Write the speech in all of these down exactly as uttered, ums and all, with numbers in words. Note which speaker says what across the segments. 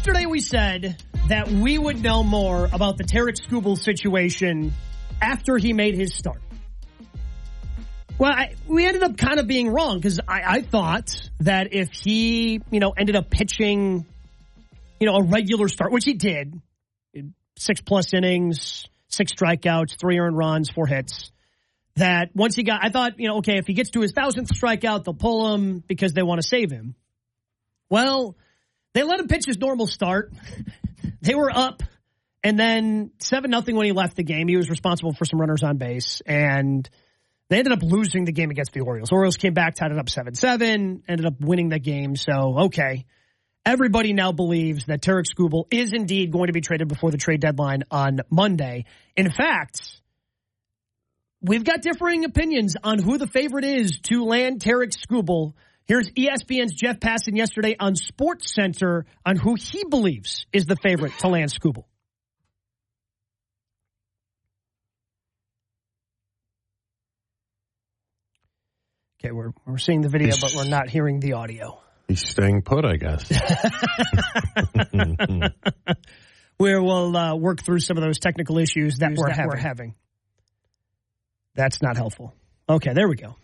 Speaker 1: yesterday we said that we would know more about the Tarik Skubal situation after he made his start. Well, I, we ended up kind of being wrong because I, I thought that if he, you know, ended up pitching, you know, a regular start, which he did, six plus innings, six strikeouts, three earned runs, four hits, that once he got, I thought, you know, okay, if he gets to his thousandth strikeout, they'll pull him because they want to save him. Well, they let him pitch his normal start. They were up, and then seven nothing when he left the game. He was responsible for some runners on base, and they ended up losing the game against the Orioles. Orioles came back, tied it up seven seven, ended up winning the game. So, okay. Everybody now believes that Tarik Skubal is indeed going to be traded before the trade deadline on Monday. In fact, we've got differing opinions on who the favorite is to land Tarik Skubal. Here's E S P N's Jeff Passan yesterday on SportsCenter on who he believes is the favorite to land Skubal. Okay, we're we're seeing the video, but we're not hearing the audio.
Speaker 2: He's staying put, I guess.
Speaker 1: Where we'll uh, work through some of those technical issues that, we're, that having. we're having. That's not helpful. Okay, there we go.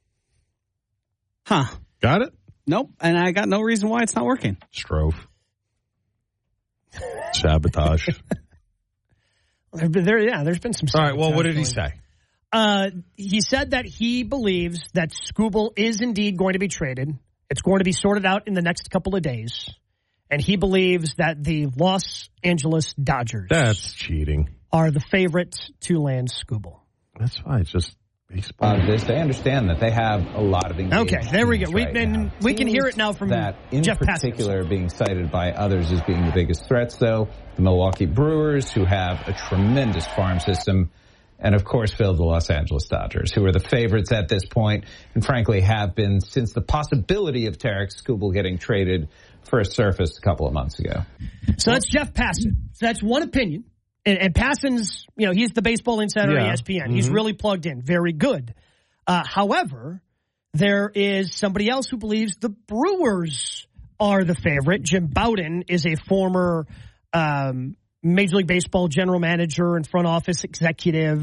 Speaker 3: Huh.
Speaker 2: Got it?
Speaker 3: Nope, and I got no reason why it's not working.
Speaker 2: Strove. Sabotage.
Speaker 1: there, there, yeah, there's been some
Speaker 2: All right, well, what did he say?
Speaker 1: Uh, he said that he believes that Skubal is indeed going to be traded. It's going to be sorted out in the next couple of days. And he believes that the Los Angeles Dodgers
Speaker 2: That's cheating.
Speaker 1: are the favorites to land Skubal.
Speaker 2: That's fine. It's just baseball.
Speaker 4: Out of this, they understand that they have a lot of engaged
Speaker 1: Okay, there we go. We,
Speaker 4: right
Speaker 1: and we can hear it now from
Speaker 4: that in
Speaker 1: Jeff
Speaker 4: particular
Speaker 1: Passan.
Speaker 4: Being cited by others as being the biggest threats, though, the Milwaukee Brewers, who have a tremendous farm system, and, of course, Phil, the Los Angeles Dodgers, who are the favorites at this point and, frankly, have been since the possibility of Tarik Skubal getting traded first surfaced a couple of months ago.
Speaker 1: So that's Jeff Passan. So that's one opinion. And, and Passan's, you know, he's the baseball insider
Speaker 2: yeah.
Speaker 1: at E S P N.
Speaker 2: Mm-hmm.
Speaker 1: He's really plugged in. Very good. Uh, however, there is somebody else who believes the Brewers are the favorite. Jim Bowden is a former um Major League Baseball general manager and front office executive,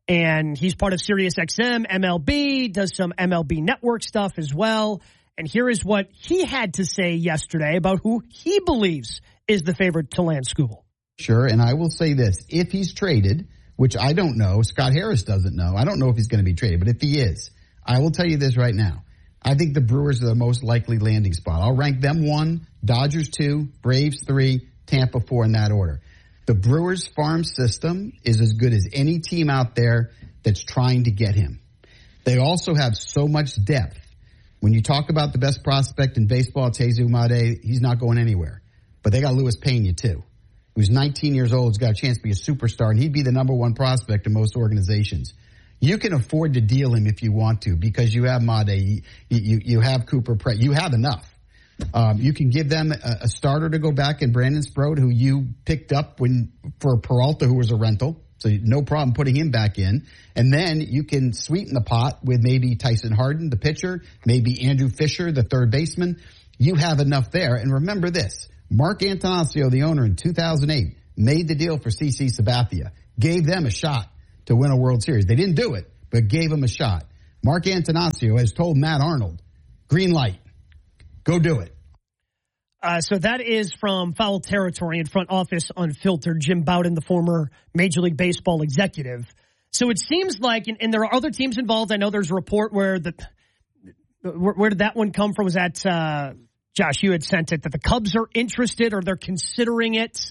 Speaker 1: and he's part of SiriusXM, M L B, does some M L B network stuff as well. And here is what he had to say yesterday about who he believes is the favorite to land Skubal.
Speaker 5: Sure, and I will say this. If he's traded, which I don't know, Scott Harris doesn't know. I don't know if he's going to be traded, but if he is, I will tell you this right now. I think the Brewers are the most likely landing spot. I'll rank them one, Dodgers two, Braves three, Tampa four in that order. The Brewers farm system is as good as any team out there that's trying to get him. They also have so much depth. When you talk about the best prospect in baseball, Tezu Made, he's not going anywhere. But they got Luis Pena, too, who's nineteen years old, has got a chance to be a superstar, and he'd be the number one prospect in most organizations. You can afford to deal him if you want to because you have Made, you, you, you have Cooper Pratt, you have enough. Um, you can give them a, a starter to go back in Brandon Sproat, who you picked up when for Peralta, who was a rental. So no problem putting him back in. And then you can sweeten the pot with maybe Tyson Harden, the pitcher, maybe Andrew Fisher, the third baseman. You have enough there. And remember this, Mark Antanasio, the owner in two thousand eight, made the deal for C C Sabathia, gave them a shot to win a World Series. They didn't do it, but gave him a shot. Mark Antanasio has told Matt Arnold, green light. Go do it.
Speaker 1: Uh, so that is from Foul Territory in Front Office Unfiltered, Jim Bowden, the former Major League Baseball executive. So it seems like, and, and there are other teams involved. I know there's a report where the, where, where did that one come from? Was that, uh, Josh, you had sent it, that the Cubs are interested or they're considering it.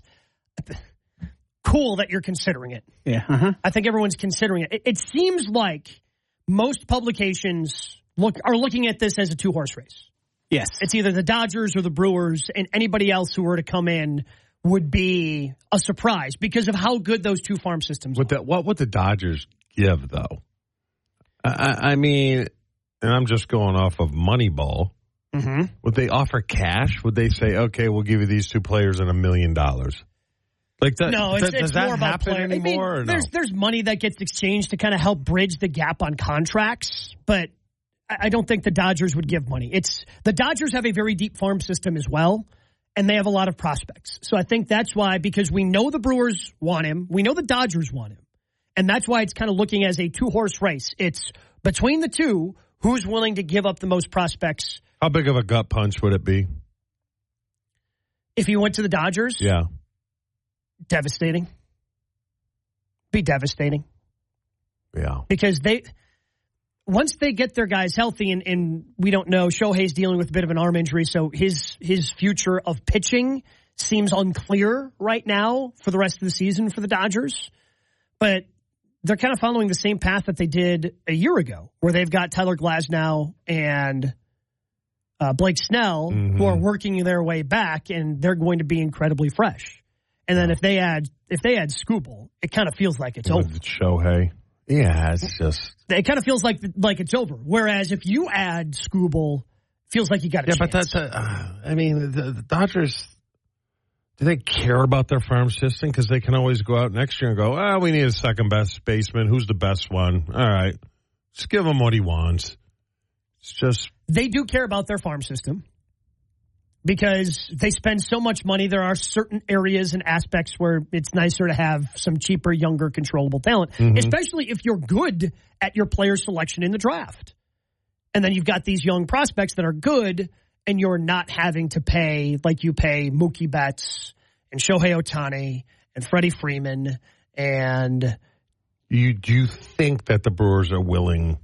Speaker 1: Cool that you're considering it.
Speaker 3: Yeah. Uh-huh.
Speaker 1: I think everyone's considering it. it. It seems like most publications look are looking at this as a two-horse race.
Speaker 3: Yes.
Speaker 1: It's either the Dodgers or the Brewers, and anybody else who were to come in would be a surprise because of how good those two farm systems
Speaker 2: What
Speaker 1: are.
Speaker 2: the, what would the Dodgers give, though? I, I mean, and I'm just going off of Moneyball.
Speaker 1: Mm-hmm.
Speaker 2: Would they offer cash? Would they say, okay, we'll give you these two players and a million dollars? Like that,
Speaker 1: no, it's,
Speaker 2: that,
Speaker 1: it's
Speaker 2: does that
Speaker 1: more about
Speaker 2: happen
Speaker 1: player.
Speaker 2: anymore?
Speaker 1: I mean,
Speaker 2: or no?
Speaker 1: There's there's money that gets exchanged to kind of help bridge the gap on contracts, but I don't think the Dodgers would give money. It's the Dodgers have a very deep farm system as well, and they have a lot of prospects. So I think that's why, because we know the Brewers want him, we know the Dodgers want him, and that's why it's kind of looking as a two-horse race. It's between the two, who's willing to give up the most prospects.
Speaker 2: How big of a gut punch would it be?
Speaker 1: If he went to the Dodgers?
Speaker 2: Yeah.
Speaker 1: Devastating. Be devastating.
Speaker 2: Yeah.
Speaker 1: Because they, once they get their guys healthy, and, and we don't know, Shohei's dealing with a bit of an arm injury, so his his future of pitching seems unclear right now for the rest of the season for the Dodgers. But they're kind of following the same path that they did a year ago, where they've got Tyler Glasnow and uh, Blake Snell, mm-hmm. who are working their way back, and they're going to be incredibly fresh. And then if they add if they add Skubal, it kind of feels like it's over.
Speaker 2: Shohei. Yeah, it's just...
Speaker 1: It kind of feels like like it's over. Whereas if you add Skubal, it feels like you got a
Speaker 2: yeah,
Speaker 1: chance.
Speaker 2: but that's... A, uh, I mean, the, the Dodgers, do they care about their farm system? Because they can always go out next year and go, oh, we need a second best baseman. Who's the best one? All right. Just give him what he wants. It's just...
Speaker 1: They do care about their farm system because they spend so much money. There are certain areas and aspects where it's nicer to have some cheaper, younger, controllable talent, mm-hmm. especially if you're good at your player selection in the draft. And then you've got these young prospects that are good, and you're not having to pay like you pay Mookie Betts and Shohei Ohtani and Freddie Freeman. And
Speaker 2: you do you think that the Brewers are willing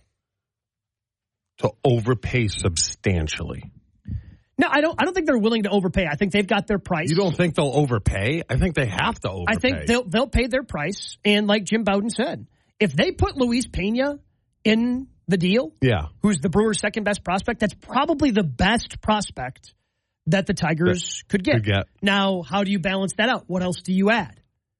Speaker 2: to overpay substantially?
Speaker 1: No, I don't. I don't think they're willing to overpay. I think they've got their price.
Speaker 2: You don't think they'll overpay? I think they have to overpay.
Speaker 1: I think they'll they'll pay their price. And like Jim Bowden said, if they put Luis Pena in the deal,
Speaker 2: yeah,
Speaker 1: who's the Brewers' second best prospect, that's probably the best prospect that the Tigers could get.
Speaker 2: could get.
Speaker 1: Now, how do you balance that out? What else do you add?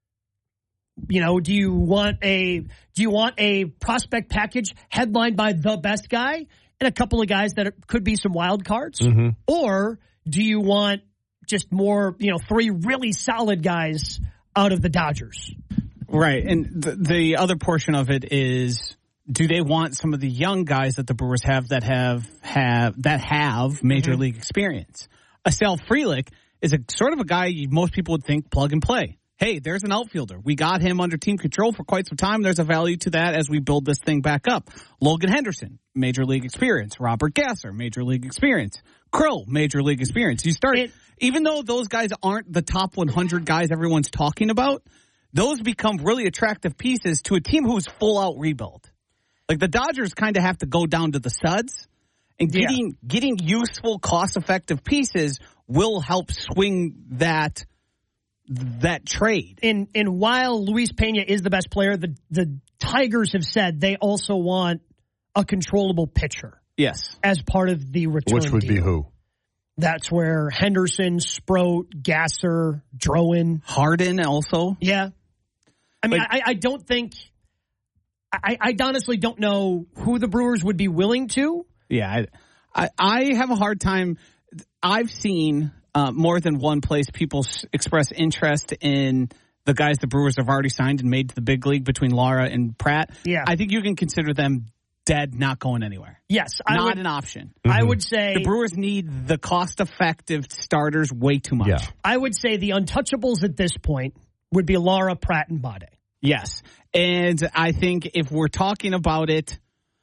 Speaker 1: You know, do you want a do you want a prospect package headlined by the best guy and a couple of guys that could be some wild cards?
Speaker 2: Mm-hmm.
Speaker 1: Or do you want just more, you know, three really solid guys out of the Dodgers?
Speaker 3: Right. And the, the other portion of it is, do they want some of the young guys that the Brewers have that have, have that have major mm-hmm. league experience? Asel Frelick is a sort of a guy you, most people would think plug and play. Hey, there's an outfielder. We got him under team control for quite some time. There's a value to that as we build this thing back up. Logan Henderson, major league experience. Robert Gasser, major league experience. Krill, major league experience. You start, it, even though those guys aren't the top one hundred guys everyone's talking about, those become really attractive pieces to a team who's full out rebuild. Like the Dodgers kind of have to go down to the studs, and getting yeah. getting useful, cost effective pieces will help swing that. that trade.
Speaker 1: And and while Luis Pena is the best player, the the Tigers have said they also want a controllable pitcher.
Speaker 3: Yes.
Speaker 1: As part of the return
Speaker 2: Which would
Speaker 1: deal.
Speaker 2: be who?
Speaker 1: That's where Henderson, Sproat, Gasser, Drowan.
Speaker 3: Harden also.
Speaker 1: Yeah. I mean,
Speaker 3: like,
Speaker 1: I, I don't think I, I honestly don't know who the Brewers would be willing to.
Speaker 3: Yeah. I I, I have a hard time. I've seen Uh, more than one place people s- express interest in the guys the Brewers have already signed and made to the big league between Lara and Pratt.
Speaker 1: Yeah.
Speaker 3: I think you can consider them dead, not going anywhere.
Speaker 1: Yes. I
Speaker 3: not
Speaker 1: would,
Speaker 3: an option.
Speaker 1: I
Speaker 2: Mm-hmm.
Speaker 1: would say
Speaker 3: the Brewers need the cost-effective starters way too much.
Speaker 2: Yeah.
Speaker 1: I would say the untouchables at this point would be Lara, Pratt, and Bade.
Speaker 3: Yes. And I think if we're talking about it,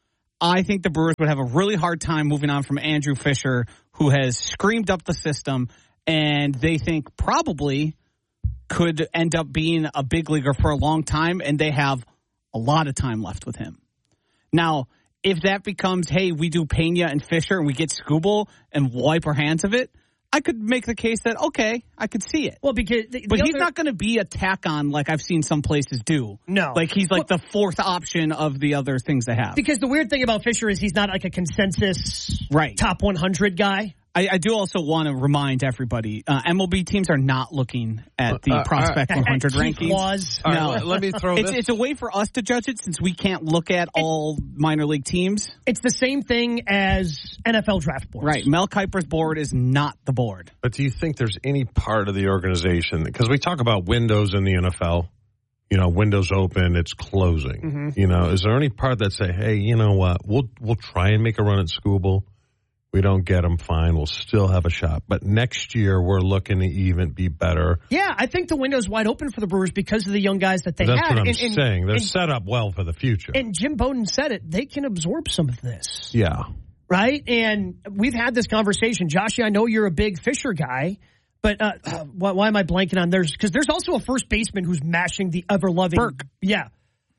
Speaker 3: I think the Brewers would have a really hard time moving on from Andrew Fisher, who has screamed up the system, and they think probably could end up being a big leaguer for a long time, and they have a lot of time left with him. Now, if that becomes, hey, we do Pena and Fisher and we get Skubal and wipe our hands of it, I could make the case that, okay, I could see it.
Speaker 1: Well, because the,
Speaker 3: But
Speaker 1: the
Speaker 3: he's
Speaker 1: other,
Speaker 3: not going to be a tack-on like I've seen some places do.
Speaker 1: No.
Speaker 3: Like he's like
Speaker 1: well,
Speaker 3: the fourth option of the other things they have.
Speaker 1: Because the weird thing about Fisher is he's not like a consensus
Speaker 3: right.
Speaker 1: top one hundred guy.
Speaker 3: I, I do also want to remind everybody, uh, M L B teams are not looking at the
Speaker 2: Uh, uh,
Speaker 3: prospect
Speaker 2: uh,
Speaker 3: one hundred
Speaker 1: Keith
Speaker 3: rankings.
Speaker 1: Laws.
Speaker 2: All right,
Speaker 3: No.
Speaker 2: let, let me throw
Speaker 3: It's,
Speaker 2: this.
Speaker 3: it's a way for us to judge it since we can't look at all minor league teams.
Speaker 1: It's the same thing as N F L draft boards.
Speaker 3: Right. Mel Kiper's board is not the board.
Speaker 2: But do you think there's any part of the organization, because we talk about windows in the N F L, you know, windows open, it's closing.
Speaker 1: Mm-hmm.
Speaker 2: You know, is there any part that say, hey, you know what, we'll we'll try and make a run at Skubal, We don't get him, fine. We'll still have a shot. But next year, we're looking to even be better.
Speaker 1: Yeah, I think the window's wide open for the Brewers because of the young guys that they
Speaker 2: That's
Speaker 1: have.
Speaker 2: what I'm
Speaker 1: and, and,
Speaker 2: saying. They're
Speaker 1: and,
Speaker 2: set up well for the future.
Speaker 1: And Jim Bowden said it. They can absorb some of this.
Speaker 2: Yeah.
Speaker 1: Right? And we've had this conversation. Joshy, I know you're a big Fisher guy, but uh, uh, why, why am I blanking on theirs? Because there's also a first baseman who's mashing the ever-loving
Speaker 3: Burke.
Speaker 1: Yeah.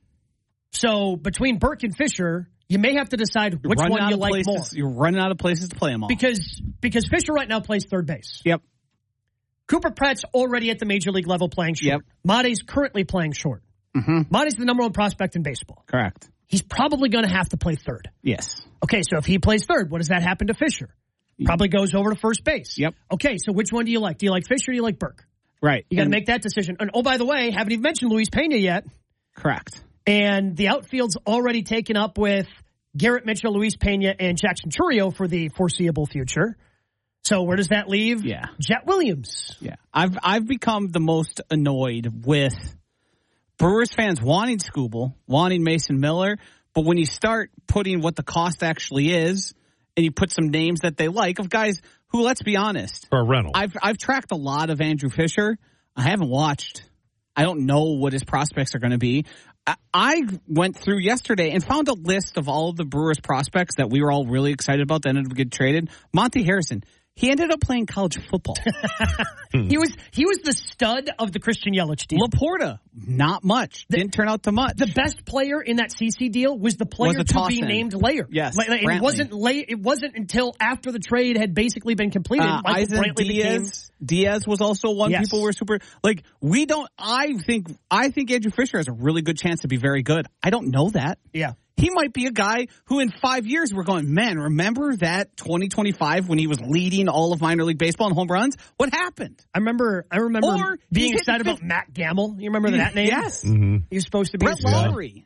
Speaker 1: So between Burke and Fisher, you may have to decide which one you like
Speaker 3: places,
Speaker 1: more.
Speaker 3: You're running out of places to play them all.
Speaker 1: Because because Fisher right now plays third base.
Speaker 3: Yep.
Speaker 1: Cooper Pratt's already at the major league level playing short.
Speaker 3: Yep.
Speaker 1: Made's currently playing short.
Speaker 3: Mm-hmm.
Speaker 1: Made's the number one prospect in baseball.
Speaker 3: Correct.
Speaker 1: He's probably going to have to play third.
Speaker 3: Yes.
Speaker 1: Okay, so if he plays third, what does that happen to Fisher? Probably goes over to first base.
Speaker 3: Yep.
Speaker 1: Okay, so which one do you like? Do you like Fisher or do you like Burke?
Speaker 3: Right.
Speaker 1: You got to make that decision. And oh, by the way, haven't even mentioned Luis Pena yet.
Speaker 3: Correct.
Speaker 1: And the outfield's already taken up with Garrett Mitchell, Luis Pena, and Jackson Churio for the foreseeable future. So where does that leave?
Speaker 3: Yeah.
Speaker 1: Jet Williams.
Speaker 3: Yeah. I've I've become the most annoyed with Brewers fans wanting Skubal, wanting Mason Miller, but when you start putting what the cost actually is, and you put some names that they like of guys who, let's be honest,
Speaker 2: For a rental.
Speaker 3: I've I've tracked a lot of Andrew Fisher. I haven't watched. I don't know what his prospects are going to be. I, I went through yesterday and found a list of all of the Brewers prospects that we were all really excited about that ended up getting traded. Monty Harrison. He ended up playing college football.
Speaker 1: He was he was the stud of the Christian Yelich deal.
Speaker 3: Laporta, not much.
Speaker 1: The,
Speaker 3: Didn't turn out to much.
Speaker 1: The best player in that C C deal was the player
Speaker 3: Was a
Speaker 1: to be
Speaker 3: toss-in.
Speaker 1: named later.
Speaker 3: Yes,
Speaker 1: like, like, it
Speaker 3: Brantley.
Speaker 1: wasn't late. It wasn't until after the trade had basically been completed.
Speaker 3: Uh,
Speaker 1: Michael
Speaker 3: Eisen
Speaker 1: Brantley became.
Speaker 3: Diaz, Diaz was also one.
Speaker 1: Yes.
Speaker 3: People were super like we don't. I think I think Andrew Fisher has a really good chance to be very good. I don't know that.
Speaker 1: Yeah.
Speaker 3: He might be a guy who in five years we're going, man, remember that twenty twenty-five when he was leading all of minor league baseball in home runs? What happened?
Speaker 1: I remember. I remember
Speaker 3: Or
Speaker 1: being
Speaker 3: he's
Speaker 1: excited
Speaker 3: hitting
Speaker 1: about Matt Gamble. You remember that name?
Speaker 3: Yes.
Speaker 2: Mm-hmm.
Speaker 1: He was supposed to be
Speaker 3: Brett
Speaker 1: a stud.
Speaker 3: Lowry.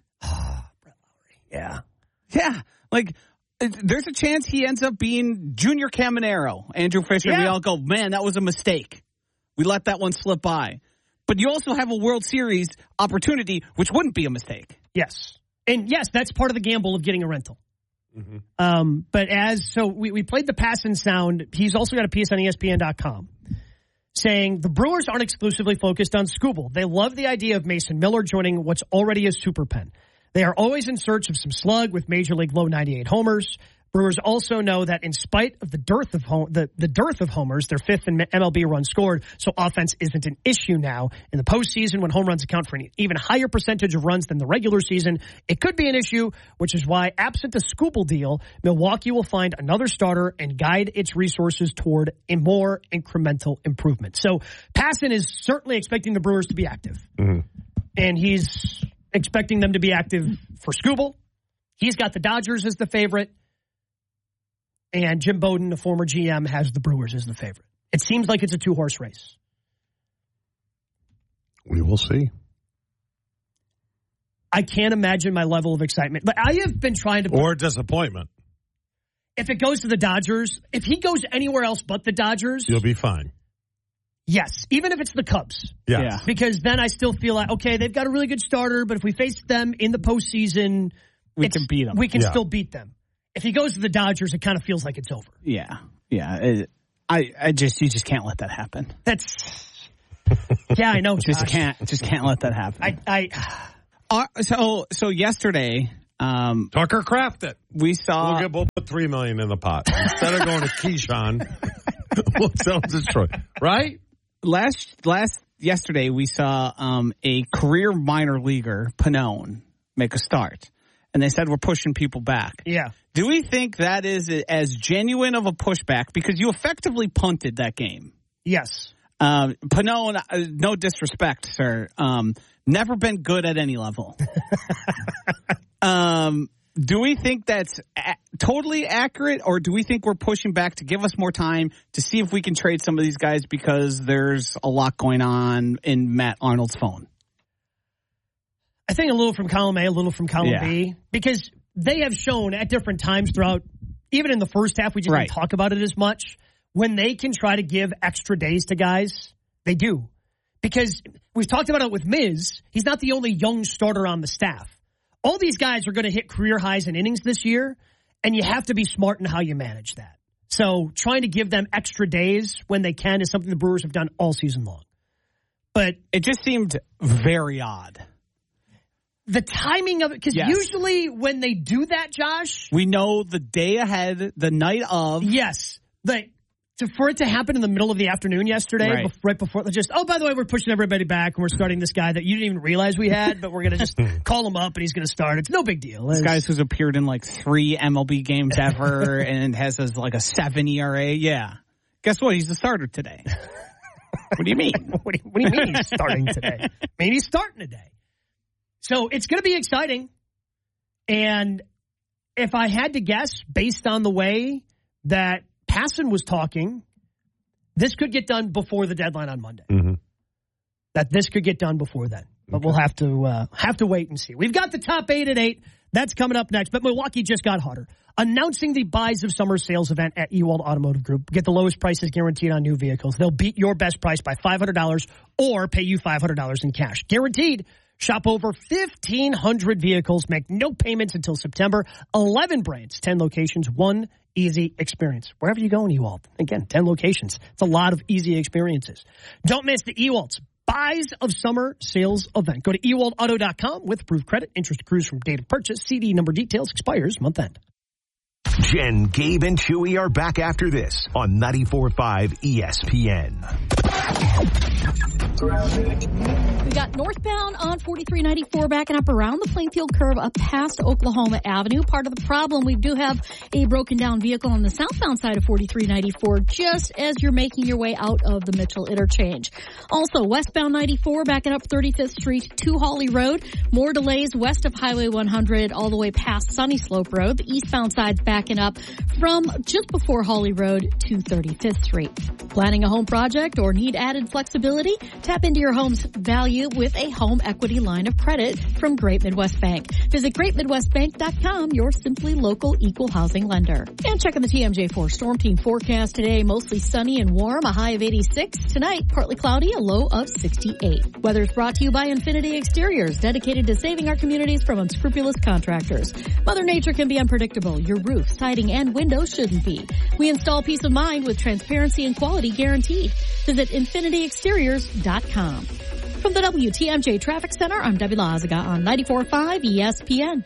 Speaker 1: Yeah.
Speaker 3: Yeah. Like, it- there's a chance he ends up being Junior Caminero, Andrew Fisher.
Speaker 1: Yeah.
Speaker 3: We all go, man, that was a mistake. We let that one slip by. But you also have a World Series opportunity, which wouldn't be a mistake.
Speaker 1: Yes. And yes, that's part of the gamble of getting a rental.
Speaker 2: Mm-hmm.
Speaker 1: Um, but as so we, we played the pass and sound. He's also got a piece on E S P N dot com saying the Brewers aren't exclusively focused on Skubal. They love the idea of Mason Miller joining what's already a super pen. They are always in search of some slug with major league low ninety-eight homers. Brewers also know that in spite of the dearth of home, the, the dearth of homers, they're fifth in M L B runs scored, so offense isn't an issue now. In the postseason, when home runs account for an even higher percentage of runs than the regular season, it could be an issue, which is why, absent a Skubal deal, Milwaukee will find another starter and guide its resources toward a more incremental improvement. So Passan is certainly expecting the Brewers to be active.
Speaker 2: Mm-hmm.
Speaker 1: And he's expecting them to be active for Skubal. He's got the Dodgers as the favorite. And Jim Bowden, the former G M, has the Brewers as the favorite. It seems like it's a two-horse race.
Speaker 2: We will see.
Speaker 1: I can't imagine my level of excitement. But I have been trying to...
Speaker 2: Or disappointment.
Speaker 1: If it goes to the Dodgers, if he goes anywhere else but the Dodgers...
Speaker 2: You'll be fine.
Speaker 1: Yes, even if it's the Cubs.
Speaker 2: Yes.
Speaker 3: Yeah.
Speaker 1: Because then I still feel like, okay, they've got a really good starter, but if we face them in the postseason...
Speaker 3: We
Speaker 1: it's-
Speaker 3: can beat them.
Speaker 1: We can
Speaker 2: Yeah.
Speaker 1: still beat them. If he goes to the Dodgers, it kind of feels like it's over.
Speaker 3: Yeah. Yeah. It, I, I just, you just can't let that happen.
Speaker 1: That's... Yeah, I know,
Speaker 3: Just
Speaker 1: Josh.
Speaker 3: can't, just can't let that happen.
Speaker 1: I... I
Speaker 3: Uh, so, so yesterday, um,
Speaker 2: Tucker Craft it.
Speaker 3: we saw.
Speaker 2: We'll, get, we'll put three million in the pot instead of going to Keyshawn. We'll sell Detroit, right?
Speaker 3: last last yesterday we saw um, a career minor leaguer, Pannone, make a start, and they said we're pushing people back.
Speaker 1: yeah.
Speaker 3: Do we think that is as genuine of a pushback because you effectively punted that game?
Speaker 1: Yes.
Speaker 3: Um, Pannone, uh, no disrespect, sir, um, never been good at any level. um, do we think that's a- totally accurate, or do we think we're pushing back to give us more time to see if we can trade some of these guys because there's a lot going on in Matt Arnold's phone?
Speaker 1: I think a little from column A, a little from column
Speaker 3: Yeah.
Speaker 1: B, because they have shown at different times throughout, even in the first half, we just
Speaker 3: Right.
Speaker 1: didn't talk about it as much. When they can try to give extra days to guys, they do. Because we've talked about it with Miz. He's not the only young starter on the staff. All these guys are going to hit career highs in innings this year, and you have to be smart in how you manage that. So trying to give them extra days when they can is something the Brewers have done all season long. But
Speaker 3: it just seemed very odd.
Speaker 1: The timing of it, because
Speaker 3: yes.
Speaker 1: usually when they do that, Josh.
Speaker 3: We know the day ahead, the night of.
Speaker 1: Yes. The, to, for it to happen in the middle of the afternoon yesterday,
Speaker 3: right,
Speaker 1: bef- right before, just, oh, by the way, we're pushing everybody back and we're starting this guy that you didn't even realize we had, but we're going to just call him up and he's going to start. It's no big deal.
Speaker 3: This guy who's appeared in like three M L B games ever and has a, like a seven E R A. Yeah. Guess what? He's the starter today. What do you mean?
Speaker 1: what, do you, what do you mean he's starting today? I mean, he's starting today. So it's going to be exciting. And if I had to guess, based on the way that Passan was talking, this could get done before the deadline on Monday.
Speaker 2: Mm-hmm.
Speaker 1: That this could get done before then. But okay. we'll have to uh, have to wait and see. We've got the top eight at eight. That's coming up next. But Milwaukee just got hotter. Announcing the Buys of Summer sales event at Ewald Automotive Group. Get the lowest prices guaranteed on new vehicles. They'll beat your best price by five hundred dollars or pay you five hundred dollars in cash. Guaranteed. Shop over fifteen hundred vehicles. Make no payments until September. eleven brands, ten locations, one easy experience. Wherever you go in Ewald. Again, ten locations. It's a lot of easy experiences. Don't miss the Ewald's Buys of Summer sales event. Go to ewald auto dot com with approved credit. Interest accrues from date of purchase. C D number details expires month end.
Speaker 6: Jen, Gabe, and Chewy are back after this on ninety-four point five E S P N.
Speaker 7: We got northbound on forty-three ninety-four backing up around the Plainfield curve up past Oklahoma Avenue. Part of the problem, we do have a broken down vehicle on the southbound side of forty-three ninety-four just as you're making your way out of the Mitchell interchange. Also, westbound ninety-four backing up thirty-fifth Street to Hawley Road. More delays west of Highway one hundred all the way past Sunny Slope Road. The eastbound side's backing up from just before Hawley Road to thirty-fifth Street. Planning a home project or need added flexibility? Tap into your home's value with a home equity line of credit from Great Midwest Bank. Visit great midwest bank dot com, your simply local equal housing lender. And check on the T M J four Storm Team forecast today. Mostly sunny and warm, a high of eighty-six. Tonight, partly cloudy, a low of sixty-eight. Weather is brought to you by Infinity Exteriors, dedicated to saving our communities from unscrupulous contractors. Mother Nature can be unpredictable. Your roof, siding, and windows shouldn't be. We install peace of mind with transparency and quality guaranteed. Visit infinity exteriors dot com. From the W T M J Traffic Center, I'm Debbie Lazaga on ninety-four point five E S P N.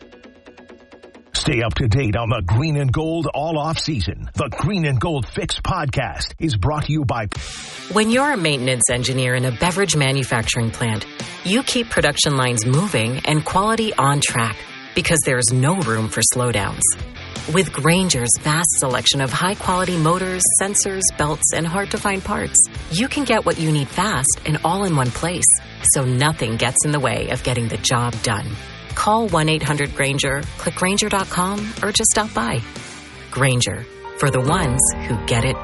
Speaker 6: Stay up to date on the Green and Gold all off season. The Green and Gold Fix podcast is brought to you by...
Speaker 8: When you're a maintenance engineer in a beverage manufacturing plant, you keep production lines moving and quality on track because there's no room for slowdowns. With Grainger's vast selection of high-quality motors, sensors, belts, and hard-to-find parts, you can get what you need fast and all in one place, so nothing gets in the way of getting the job done. Call one eight hundred Grainger, click Grainger dot com, or just stop by. Grainger, for the ones who get it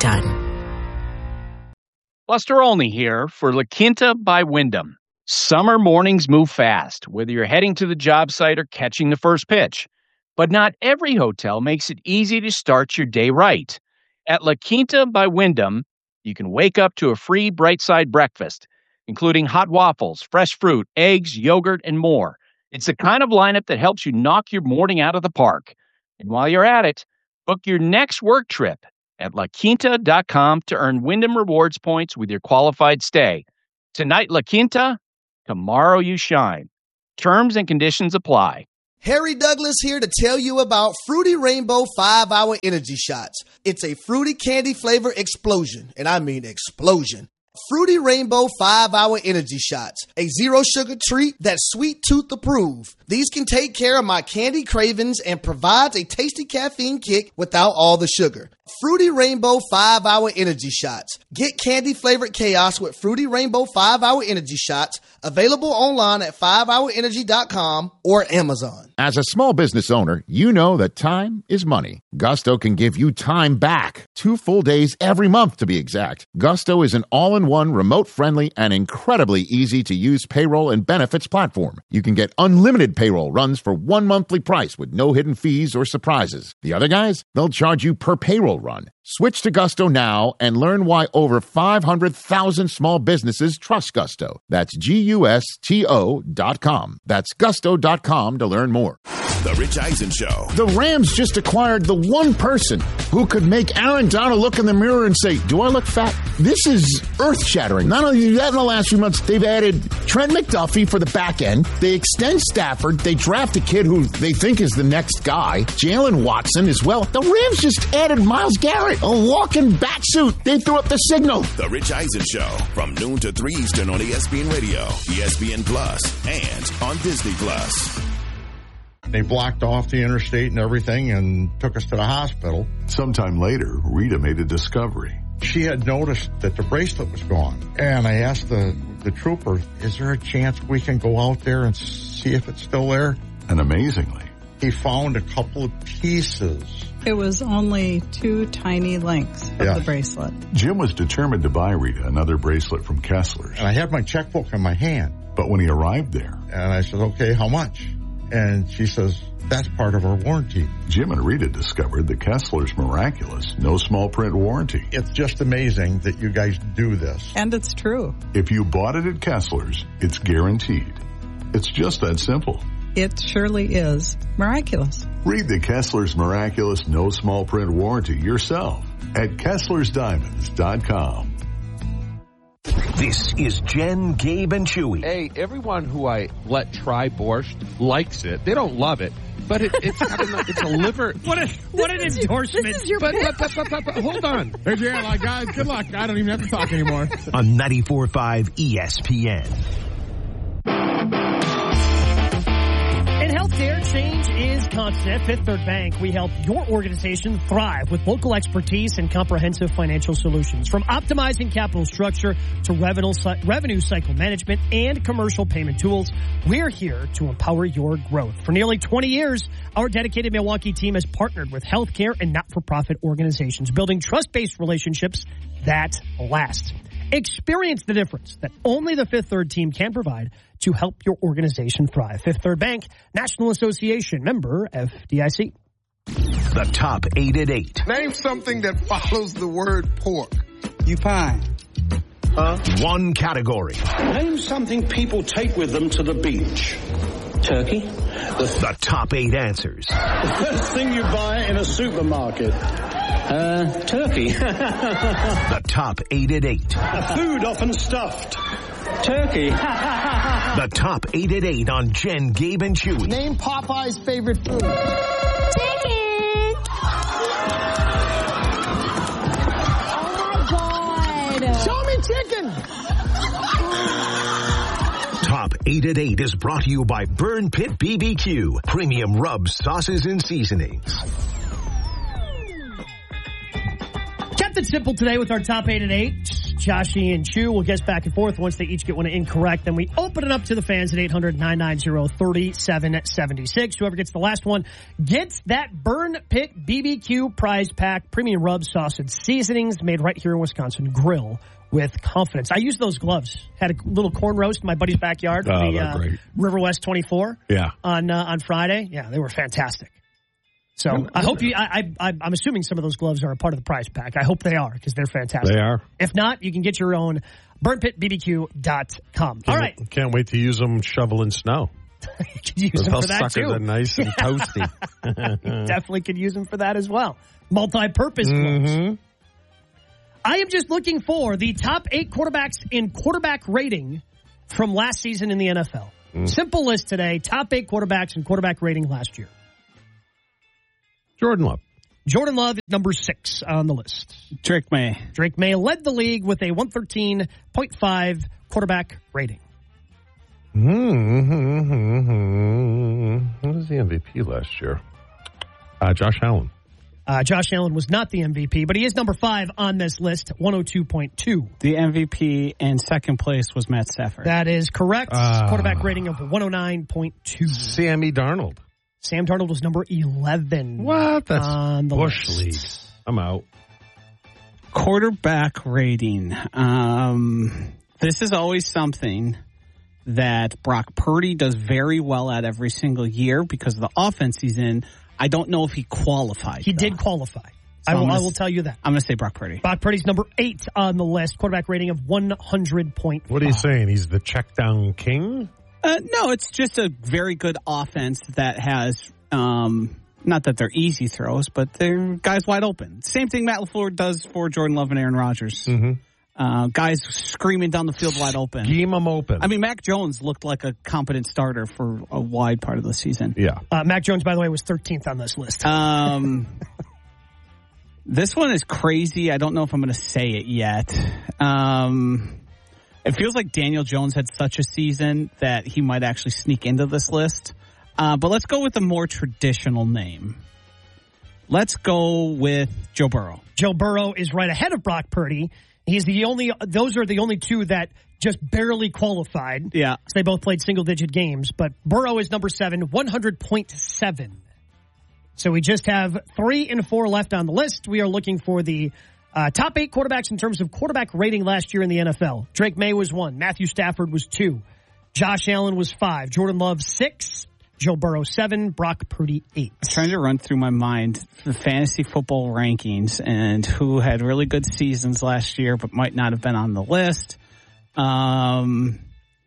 Speaker 8: done.
Speaker 9: Buster Olney here for La Quinta by Wyndham. Summer mornings move fast, whether you're heading to the job site or catching the first pitch. But not every hotel makes it easy to start your day right. At La Quinta by Wyndham, you can wake up to a free Bright Side breakfast, including hot waffles, fresh fruit, eggs, yogurt, and more. It's the kind of lineup that helps you knock your morning out of the park. And while you're at it, book your next work trip at la quinta dot com to earn Wyndham Rewards points with your qualified stay. Tonight, La Quinta, tomorrow you shine. Terms and conditions apply.
Speaker 10: Harry Douglas here to tell you about Fruity Rainbow five hour Energy Shots. It's a fruity candy flavor explosion, and I mean explosion. Fruity Rainbow five hour Energy Shots, a zero sugar treat that's sweet tooth approved. These can take care of my candy cravings and provides a tasty caffeine kick without all the sugar. Fruity Rainbow five hour Energy Shots. Get candy flavored chaos with Fruity Rainbow five hour Energy Shots, available online at five hour energy dot com or Amazon.
Speaker 11: As a small business owner, you know that time is money. Gusto can give you time back. Two full days every month, to be exact. Gusto is an all-in-one, remote-friendly, and incredibly easy-to-use payroll and benefits platform. You can get unlimited payroll runs for one monthly price with no hidden fees or surprises. The other guys, they'll charge you per payroll run. Switch to Gusto now and learn why over five hundred thousand small businesses trust Gusto. That's G U S T O dot com. That's gusto dot com to learn more.
Speaker 6: The Rich Eisen Show.
Speaker 11: The Rams just acquired the one person who could make Aaron Donald look in the mirror and say, do I look fat? This is earth-shattering. Not only that, in the last few months, they've added Trent McDuffie for the back end. They extend Stafford. They draft a kid who they think is the next guy, Jalen Watson as well. The Rams just added Myles Garrett, a walking bat suit. They threw up the signal.
Speaker 6: The Rich Eisen Show from noon to three Eastern on E S P N Radio, E S P N Plus, and on Disney Plus.
Speaker 12: They blocked off the interstate and everything and took us to the hospital.
Speaker 13: Sometime later, Rita made a discovery.
Speaker 12: She had noticed that the bracelet was gone. And I asked the, the trooper, is there a chance we can go out there and see if it's still there?
Speaker 13: And amazingly,
Speaker 12: he found a couple of pieces.
Speaker 14: It was only two tiny links of
Speaker 12: yes.
Speaker 14: the bracelet.
Speaker 13: Jim was determined to buy Rita another bracelet from Kessler's.
Speaker 12: And I had my checkbook in my hand.
Speaker 13: But when he arrived there,
Speaker 12: and I said, okay, how much? And she says, that's part of our warranty.
Speaker 13: Jim and Rita discovered the Kessler's miraculous, no small print warranty.
Speaker 12: It's just amazing that you guys do this.
Speaker 14: And it's true.
Speaker 13: If you bought it at Kessler's, it's guaranteed. It's just that simple.
Speaker 14: It surely is miraculous.
Speaker 13: Read the Kessler's miraculous, no small print warranty yourself at Kesslers Diamonds dot com.
Speaker 6: This is Jen, Gabe, and Chewy.
Speaker 2: Hey, everyone who I let try borscht likes it. They don't love it, but it, it's got a, it's a liver.
Speaker 1: What a what an endorsement!
Speaker 7: This is your
Speaker 2: But, but, but, but, but, but hold on.
Speaker 15: Hey, yeah, like guys, good luck. I don't even have to talk anymore.
Speaker 6: On ninety-four point five E S P N.
Speaker 1: In healthcare, change is constant. At Fifth Third Bank, we help your organization thrive with local expertise and comprehensive financial solutions. From optimizing capital structure to revenue, revenue cycle management and commercial payment tools, we're here to empower your growth. For nearly twenty years, our dedicated Milwaukee team has partnered with healthcare and not-for-profit organizations, building trust-based relationships that last. Experience the difference that only the Fifth Third team can provide to help your organization thrive. Fifth Third Bank, National Association, member F D I C.
Speaker 6: The top eight at eight.
Speaker 16: Name something that follows the word pork.
Speaker 17: You pine.
Speaker 6: Huh? One category.
Speaker 17: Name something people take with them to the beach. Turkey.
Speaker 6: The, the top eight answers.
Speaker 17: The first thing you buy in a supermarket. Uh, turkey.
Speaker 6: The top eight at eight.
Speaker 17: A food often stuffed. Turkey.
Speaker 6: The top eight at eight on Jen, Gabe, and Chewy.
Speaker 10: Name Popeye's favorite food.
Speaker 7: Chicken. Oh my God.
Speaker 10: Show me chicken.
Speaker 6: Top eight at eight is brought to you by Burn Pit B B Q. Premium rubs, sauces, and seasonings.
Speaker 1: Kept it simple today with our top eight at eight. Joshy and Chew will guess back and forth. Once they each get one incorrect, then we open it up to the fans at eight hundred, nine nine zero, three seven seven six. Whoever gets the last one gets that Burn Pit B B Q prize pack, premium rub, sauce, and seasonings made right here in Wisconsin. Grill with confidence. I used those gloves. Had a little corn roast in my buddy's backyard.
Speaker 2: Oh,
Speaker 1: the,
Speaker 2: they're
Speaker 1: uh,
Speaker 2: great.
Speaker 1: River West twenty-four.
Speaker 2: Yeah.
Speaker 1: On uh, on Friday. Yeah, they were fantastic. So I hope you. I, I, I'm assuming some of those gloves are a part of the prize pack. I hope they are because they're fantastic.
Speaker 2: They are.
Speaker 1: If not, you can get your own. burn pit b b q dot com. All right.
Speaker 2: Can't wait to use them shoveling snow.
Speaker 1: You could use them for that
Speaker 2: suckers
Speaker 1: too.
Speaker 2: are nice and toasty.
Speaker 1: You definitely could use them for that as well. Multi-purpose
Speaker 2: mm-hmm.
Speaker 1: gloves. I am just looking for the top eight quarterbacks in quarterback rating from last season in the N F L. Mm. Simple list today. Top eight quarterbacks in quarterback rating last year.
Speaker 2: Jordan Love.
Speaker 1: Jordan Love is number six on the list.
Speaker 3: Drake May.
Speaker 1: Drake May led the league with a one thirteen point five quarterback rating.
Speaker 2: Mm-hmm. What was the M V P last year? Uh, Josh Allen.
Speaker 1: Uh, Josh Allen was not the M V P, but he is number five on this list, one oh two point two.
Speaker 3: The M V P in second place was Matt Stafford.
Speaker 1: That is correct.
Speaker 2: Uh,
Speaker 1: quarterback rating of one oh nine point two.
Speaker 2: Sammy Darnold.
Speaker 1: Sam Darnold was number eleven.
Speaker 2: What? That's
Speaker 1: on the
Speaker 2: Bush
Speaker 1: list.
Speaker 2: League. I'm out.
Speaker 3: Quarterback rating. Um, this is always something that Brock Purdy does very well at every single year because of the offense he's in. I don't know if he qualified.
Speaker 1: He
Speaker 3: though.
Speaker 1: did qualify.
Speaker 3: So
Speaker 1: I will,
Speaker 3: gonna,
Speaker 1: I will tell you that.
Speaker 3: I'm going to say Brock Purdy.
Speaker 1: Brock Purdy's number eight on the list. Quarterback rating of one hundred point five.
Speaker 2: What are you saying? He's the check down king?
Speaker 3: Uh, no, it's just a very good offense that has Um, not that they're easy throws, but they're guys wide open. Same thing Matt LaFleur does for Jordan Love and Aaron Rodgers.
Speaker 2: Mm-hmm.
Speaker 3: Uh, guys screaming down the field wide open.
Speaker 2: Scheme them open.
Speaker 3: I mean, Mac Jones looked like a competent starter for a wide part of the season.
Speaker 2: Yeah.
Speaker 1: Uh, Mac Jones, by the way, was thirteenth on this list.
Speaker 3: Um, this one is crazy. I don't know if I'm going to say it yet. Um, it feels like Daniel Jones had such a season that he might actually sneak into this list. Uh, but let's go with a more traditional name. Let's go with Joe Burrow.
Speaker 1: Joe Burrow is right ahead of Brock Purdy. He's the only; those are the only two that just barely qualified.
Speaker 3: Yeah,
Speaker 1: so they both played single-digit games. But Burrow is number seven, one hundred point seven. So we just have three and four left on the list. We are looking for the uh, top eight quarterbacks in terms of quarterback rating last year in the N F L. Drake May was one. Matthew Stafford was two. Josh Allen was five. Jordan Love six. Joe Burrow seven. Brock Purdy eight.
Speaker 3: I'm trying to run through my mind the fantasy football rankings and who had really good seasons last year but might not have been on the list. Um,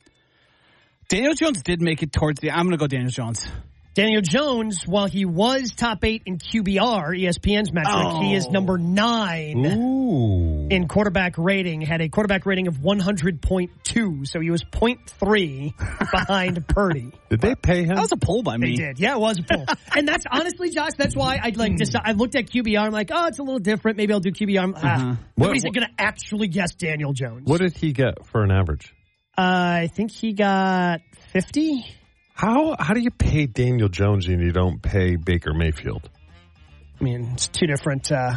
Speaker 3: Daniel Jones did make it towards the... I'm going to go Daniel Jones.
Speaker 1: Daniel Jones, while he was top eight in Q B R, E S P N's metric, oh. he is number nine
Speaker 2: Ooh.
Speaker 1: in quarterback rating. Had a quarterback rating of one hundred point two, so he was point three behind Purdy.
Speaker 2: Did they pay him?
Speaker 3: That was a poll by me.
Speaker 1: They did. Yeah, it was a poll. And that's honestly, Josh, that's why I like decide, I looked at Q B R. I'm like, oh, it's a little different. Maybe I'll do Q B R. Uh-huh. Ah, nobody's going to actually guess Daniel Jones.
Speaker 2: What did he get for an average?
Speaker 1: Uh, I think he got fifty.
Speaker 2: How how do you pay Daniel Jones and you don't pay Baker Mayfield?
Speaker 1: I mean, it's two different, uh,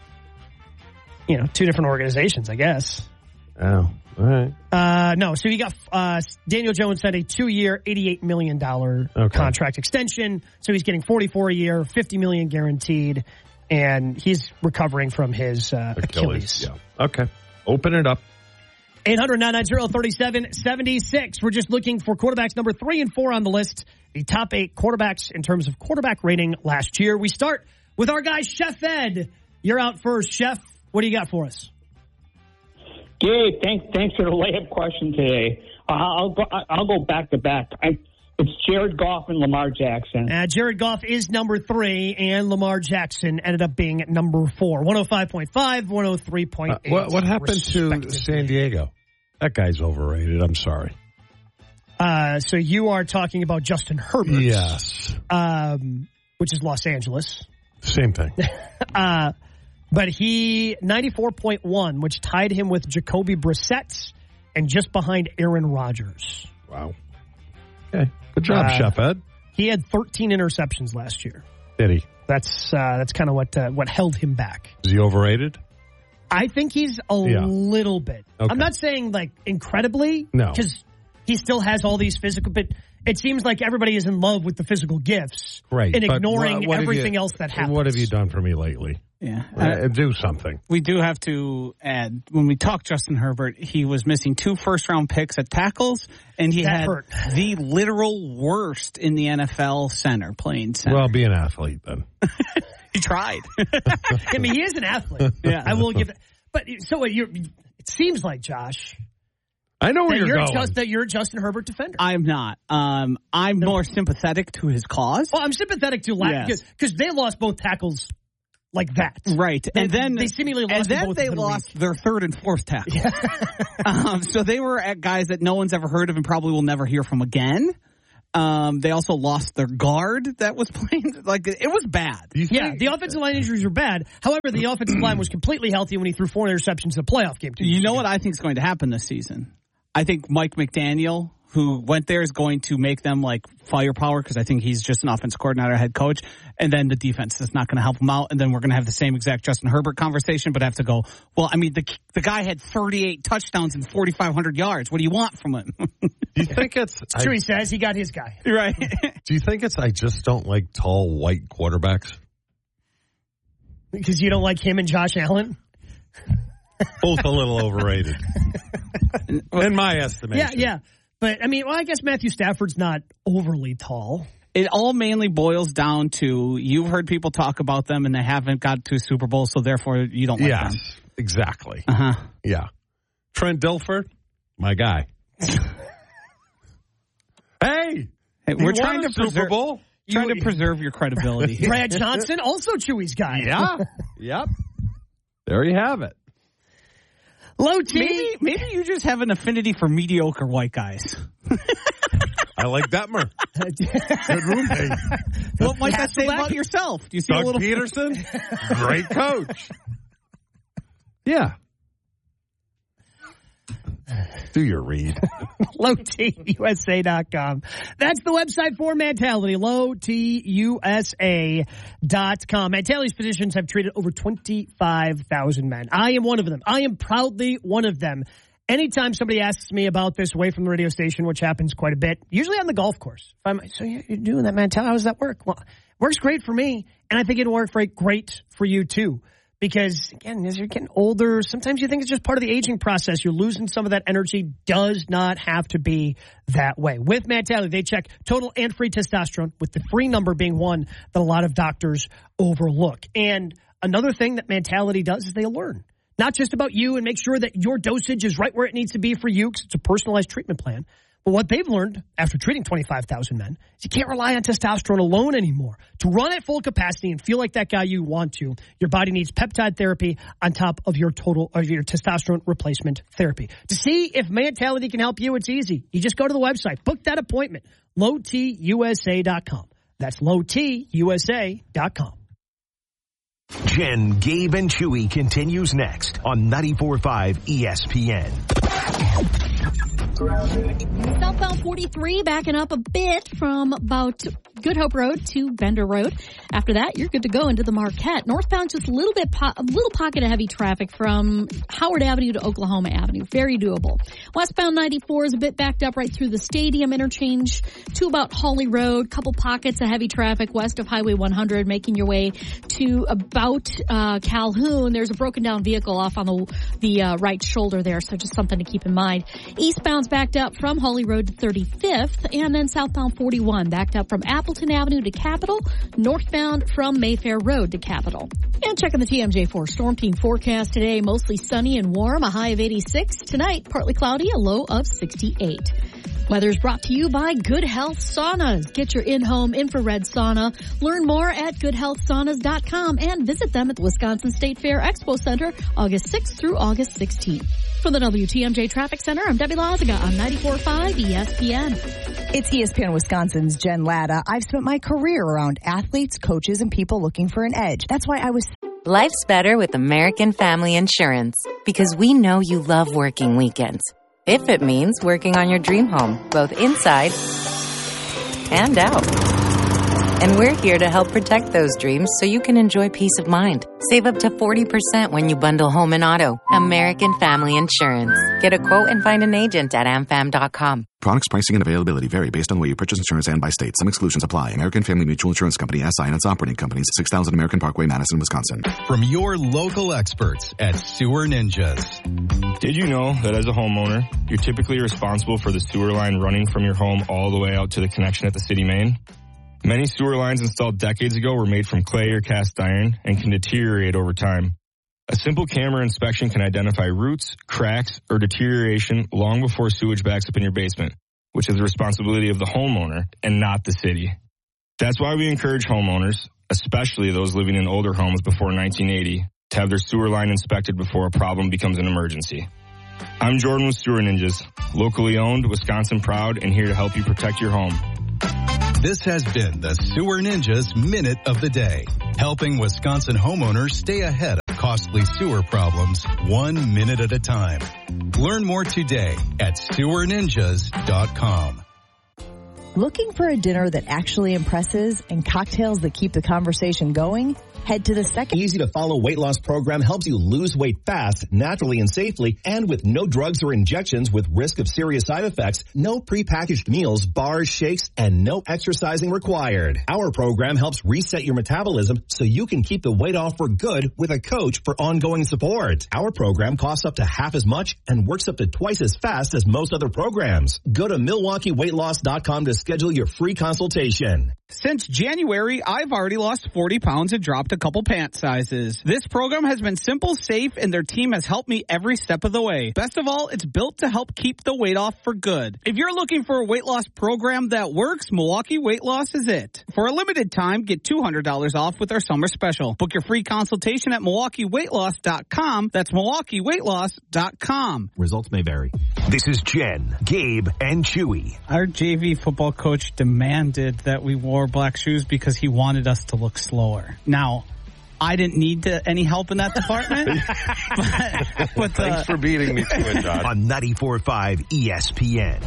Speaker 1: you know, two different organizations, I guess.
Speaker 2: Oh, all right.
Speaker 1: Uh, no, so you got uh, Daniel Jones had a two-year, eighty-eight million dollars okay. contract extension. So he's getting forty-four a year, fifty million dollars guaranteed, and he's recovering from his uh, Achilles.
Speaker 2: Achilles. Yeah. Okay. Open it up.
Speaker 1: eight hundred, nine nine zero, three seven seven six. We're just looking for quarterbacks number three and four on the list. The top eight quarterbacks in terms of quarterback rating last year. We start with our guy, Chef Ed. You're out first. Chef, what do you got for us?
Speaker 18: Gabe, thanks, thanks for the layup question today. Uh, I'll go, I'll go back to back. I, it's Jared Goff and Lamar Jackson.
Speaker 1: Uh, Jared Goff is number three, and Lamar Jackson ended up being number four. one oh five point five, one oh three point eight.
Speaker 2: Uh, what, what happened to San Diego? That guy's overrated. I'm sorry.
Speaker 1: Uh, so you are talking about Justin Herbert.
Speaker 2: Yes.
Speaker 1: Um, which is Los Angeles.
Speaker 2: Same thing.
Speaker 1: uh, but he, ninety-four point one, which tied him with Jacoby Brissett and just behind Aaron Rodgers.
Speaker 2: Wow. Okay. Good job, uh, Chef Ed.
Speaker 1: He had thirteen interceptions last year.
Speaker 2: Did he?
Speaker 1: That's uh, that's kind of what uh, what held him back.
Speaker 2: Is he overrated?
Speaker 1: I think he's a yeah. little bit.
Speaker 2: Okay.
Speaker 1: I'm not saying like incredibly.
Speaker 2: No.
Speaker 1: Because he still has all these physical, but it seems like everybody is in love with the physical gifts.
Speaker 2: Right.
Speaker 1: And ignoring
Speaker 2: what, what
Speaker 1: everything
Speaker 2: you,
Speaker 1: else that happens.
Speaker 2: What have you done for me lately?
Speaker 3: Yeah.
Speaker 2: Uh, do something.
Speaker 3: We do have to add, when we talk Justin Herbert, he was missing two first-round picks at tackles, and he
Speaker 1: that
Speaker 3: had
Speaker 1: hurt.
Speaker 3: the literal worst in the N F L center, playing center.
Speaker 2: Well, be an athlete then.
Speaker 3: He tried.
Speaker 1: I mean, he is an athlete.
Speaker 3: Yeah.
Speaker 1: I will give it. But so you're, it seems like, Josh,
Speaker 2: I know where
Speaker 1: that
Speaker 2: you're,
Speaker 1: you're
Speaker 2: going.
Speaker 1: Just, that you're a Justin Herbert defender.
Speaker 3: I'm not. Um, I'm no. more sympathetic to his cause.
Speaker 1: Well, I'm sympathetic to last because yes. they lost both tackles like that,
Speaker 3: right?
Speaker 1: They,
Speaker 3: and then
Speaker 1: they seemingly lost.
Speaker 3: And then
Speaker 1: both
Speaker 3: they lost
Speaker 1: week.
Speaker 3: their third and fourth tackle. Yeah. um, so they were at guys that no one's ever heard of and probably will never hear from again. Um, they also lost their guard that was playing. Like, it was bad.
Speaker 1: Yeah, the offensive line injuries were bad. However, the offensive line was completely healthy when he threw four interceptions in the playoff game.
Speaker 3: You know what I think is going to happen this season? I think Mike McDaniel, who went there, is going to make them like firepower because I think he's just an offense coordinator, head coach, and then the defense is not going to help him out, and then we're going to have the same exact Justin Herbert conversation, but have to go, well, I mean, the the guy had thirty-eight touchdowns and forty-five hundred yards. What do you want from him?
Speaker 2: Do you think it's...
Speaker 1: It's true, I, he says he got his guy.
Speaker 3: Right.
Speaker 2: Do you think it's I just don't like tall white quarterbacks?
Speaker 1: Because you don't like him and Josh Allen?
Speaker 2: Both a little overrated. In my estimation.
Speaker 1: Yeah, yeah. But, I mean, well, I guess Matthew Stafford's not overly tall.
Speaker 3: It all mainly boils down to you've heard people talk about them and they haven't got to a Super Bowl, so therefore you don't like
Speaker 2: yes,
Speaker 3: them.
Speaker 2: Yes, exactly.
Speaker 3: Uh-huh.
Speaker 2: Yeah. Trent Dilfer, my guy. Hey,
Speaker 3: hey we're trying to
Speaker 2: Super
Speaker 3: preserve,
Speaker 2: Bowl.
Speaker 3: Trying to preserve your credibility.
Speaker 1: Brad Johnson, also Chewy's guy.
Speaker 2: Yeah. Yep. There you have it.
Speaker 1: Low T.
Speaker 3: Maybe, maybe you just have an affinity for mediocre white guys.
Speaker 2: I like Detmer. Good roommate.
Speaker 3: What might that say about yourself? Do you see
Speaker 2: Doug
Speaker 3: a little
Speaker 2: Peterson? Great coach. Yeah. Do your read.
Speaker 1: low T U S A dot com. That's the website for Mentality, low T U S A dot com. Mentality's physicians have treated over twenty-five thousand men. I am one of them. I am proudly one of them. Anytime somebody asks me about this away from the radio station, which happens quite a bit, usually on the golf course. If I'm, so you're doing that, Mentality, how does that work? Well, it works great for me, and I think it'll work great, great for you, too. Because, again, as you're getting older, sometimes you think it's just part of the aging process. You're losing some of that energy. Does not have to be that way. With Mentality, they check total and free testosterone, with the free number being one that a lot of doctors overlook. And another thing that Mentality does is they learn. Not just about you and make sure that your dosage is right where it needs to be for you, because it's a personalized treatment plan. But what they've learned after treating twenty-five thousand men is you can't rely on testosterone alone anymore. To run at full capacity and feel like that guy you want to, your body needs peptide therapy on top of your total of your testosterone replacement therapy. To see if Mentality can help you, it's easy. You just go to the website, book that appointment, low T U S A dot com. That's low T U S A dot com.
Speaker 6: Jen, Gabe, and Chewy continues next on ninety-four point five E S P N.
Speaker 7: Southbound forty-three backing up a bit from about Good Hope Road to Bender Road. After that, you're good to go into the Marquette. Northbound, just a little bit, po- a little pocket of heavy traffic from Howard Avenue to Oklahoma Avenue. Very doable. Westbound ninety-four is a bit backed up right through the Stadium interchange to about Hawley Road. Couple pockets of heavy traffic west of Highway one hundred, making your way to about uh, Calhoun. There's a broken down vehicle off on the the uh, right shoulder there, so just something to keep in mind. Eastbound's backed up from Hawley Road to thirty-fifth, and then southbound forty-one backed up from Appleton Avenue to Capitol, northbound from Mayfair Road to Capitol. And checking the T M J four Storm Team forecast today, mostly sunny and warm, a high of eighty-six. Tonight, partly cloudy, a low of sixty-eight. Weather is brought to you by Good Health Saunas. Get your in-home infrared sauna. Learn more at good health saunas dot com and visit them at the Wisconsin State Fair Expo Center August sixth through August sixteenth. From the W T M J Traffic Center, I'm Debbie Loziga on ninety-four point five E S P N.
Speaker 19: It's E S P N Wisconsin's Jen Latta. I've spent my career around athletes, coaches, and people looking for an edge. That's why I was...
Speaker 20: Life's better with American Family Insurance, because we know you love working weekends. If it means working on your dream home, both inside and out. And we're here to help protect those dreams so you can enjoy peace of mind. Save up to forty percent when you bundle home and auto. American Family Insurance. Get a quote and find an agent at am fam dot com.
Speaker 21: Products, pricing, and availability vary based on where you purchase insurance and by state. Some exclusions apply. American Family Mutual Insurance Company, S I and its operating companies, six thousand American Parkway, Madison, Wisconsin.
Speaker 22: From your local experts at Sewer Ninjas.
Speaker 23: Did you know that as a homeowner, you're typically responsible for the sewer line running from your home all the way out to the connection at the city main? Many sewer lines installed decades ago were made from clay or cast iron and can deteriorate over time. A simple camera inspection can identify roots, cracks, or deterioration long before sewage backs up in your basement, which is the responsibility of the homeowner and not the city. That's why we encourage homeowners, especially those living in older homes before nineteen eighty, to have their sewer line inspected before a problem becomes an emergency. I'm Jordan with Sewer Ninjas, locally owned, Wisconsin proud, and here to help you protect your home.
Speaker 22: This has been the Sewer Ninjas Minute of the Day, helping Wisconsin homeowners stay ahead of costly sewer problems one minute at a time. Learn more today at sewer ninjas dot com.
Speaker 19: Looking for a dinner that actually impresses and cocktails that keep the conversation going? Head to the second
Speaker 24: easy to follow weight loss program helps you lose weight fast, naturally and safely, and with no drugs or injections with risk of serious side effects, no prepackaged meals, bars, shakes, and no exercising required. Our program helps reset your metabolism so you can keep the weight off for good with a coach for ongoing support. Our program costs up to half as much and works up to twice as fast as most other programs. Go to milwaukee weight loss dot com to schedule your free consultation.
Speaker 3: Since January, I've already lost forty pounds and dropped a a couple pant sizes. This program has been simple, safe, and their team has helped me every step of the way. Best of all, it's built to help keep the weight off for good. If you're looking for a weight loss program that works, Milwaukee Weight Loss is it. For a limited time, get two hundred dollars off with our summer special. Book your free consultation at milwaukee weight loss dot com. That's milwaukee weight loss dot com.
Speaker 24: Results may vary.
Speaker 6: This is Jen, Gabe, and Chewy.
Speaker 3: Our J V football coach demanded that we wore black shoes because he wanted us to look slower. Now, I didn't need to, any help in that department. but, but the,
Speaker 2: Thanks for beating me to it, John.
Speaker 6: On ninety-four point five E S P N.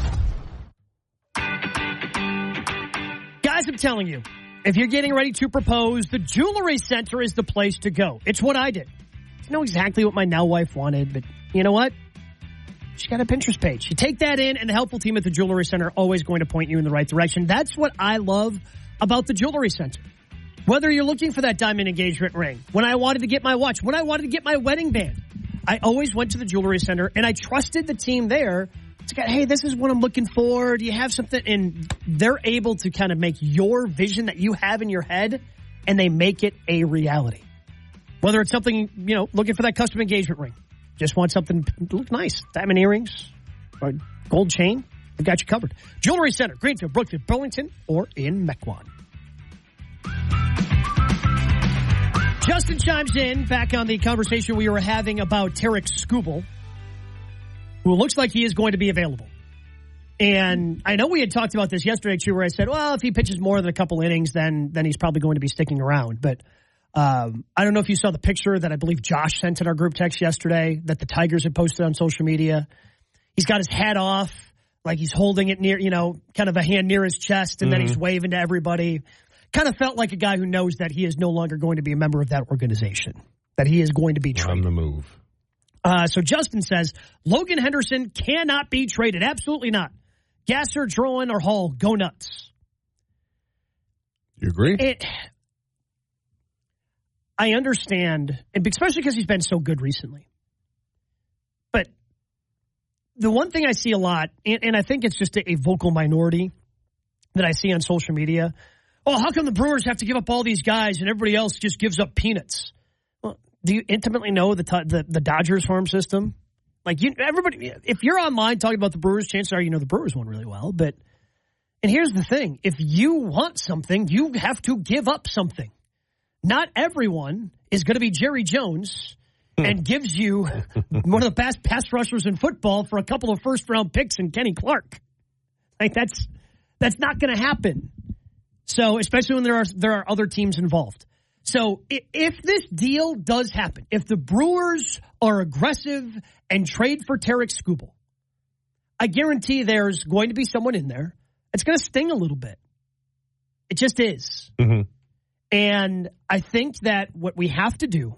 Speaker 1: Guys, I'm telling you, if you're getting ready to propose, the Jewelry Center is the place to go. It's what I did. I know exactly what my now wife wanted, but you know what? She got a Pinterest page. You take that in, and the helpful team at the Jewelry Center are always going to point you in the right direction. That's what I love about the Jewelry Center. Whether you're looking for that diamond engagement ring, when I wanted to get my watch, when I wanted to get my wedding band, I always went to the Jewelry Center, and I trusted the team there to go, hey, this is what I'm looking for. Do you have something? And they're able to kind of make your vision that you have in your head, and they make it a reality. Whether it's something, you know, looking for that custom engagement ring. Just want something to look nice. Diamond earrings, or gold chain. They've got you covered. Jewelry Center, Greenfield, Brookfield, Burlington, or in Mequon. Justin chimes in back on the conversation we were having about Tarek Skubal, who looks like he is going to be available. And I know we had talked about this yesterday, too, where I said, well, if he pitches more than a couple innings, then then he's probably going to be sticking around. But Um, I don't know if you saw the picture that I believe Josh sent in our group text yesterday that the Tigers had posted on social media. He's got his hat off, like he's holding it near, you know, kind of a hand near his chest, and mm-hmm. then he's waving to everybody. Kind of felt like a guy who knows that he is no longer going to be a member of that organization, that he is going to be traded.
Speaker 2: On the move.
Speaker 1: Uh, so Justin says, Logan Henderson cannot be traded. Absolutely not. Gasser, Drowan, or Hall, go nuts.
Speaker 2: You agree?
Speaker 1: It... I understand, and especially because he's been so good recently. But the one thing I see a lot, and, and I think it's just a, a vocal minority that I see on social media, oh, how come the Brewers have to give up all these guys and everybody else just gives up peanuts? Well, do you intimately know the the, the Dodgers farm system? Like, you, everybody, if you're online talking about the Brewers, chances are you know the Brewers one really well. But, and here's the thing, if you want something, you have to give up something. Not everyone is going to be Jerry Jones and gives you one of the best pass rushers in football for a couple of first-round picks and Kenny Clark. Like, that's that's not going to happen. So, especially when there are there are other teams involved. So, if this deal does happen, if the Brewers are aggressive and trade for Tarek Skubal, I guarantee there's going to be someone in there. It's going to sting a little bit. It just is.
Speaker 2: Mm-hmm.
Speaker 1: And I think that what we have to do